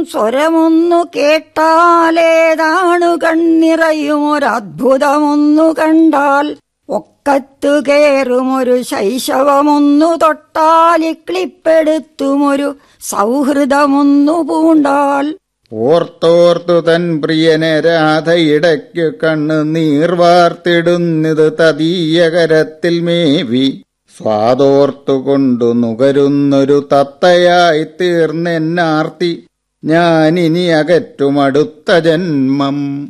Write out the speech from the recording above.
സ്വരമൊന്നു കേട്ടാലേതാണു കണ്ണിറയുമൊരദ്ഭുതമൊന്നു കണ്ടാൽ, ഒക്കത്തു കേറുമൊരു ശൈശവമൊന്നു തൊട്ടാലിക്ലിപ്പെടുത്തുമൊരു സൗഹൃദമൊന്നു പൂണ്ടാൽ. ഓർത്തോർത്തു തൻ പ്രിയനെ രാധയിടയ്ക്കു കണ്ണു നീർവാർത്തിടുന്നത് തദീയകരത്തിൽ മേവി, സ്വാതോർത്തുകൊണ്ടു നുകരുന്നൊരു തത്തയായി തീർന്നെന്നാർത്തി ഞാനിനി അകറ്റുമടുത്ത ജന്മം.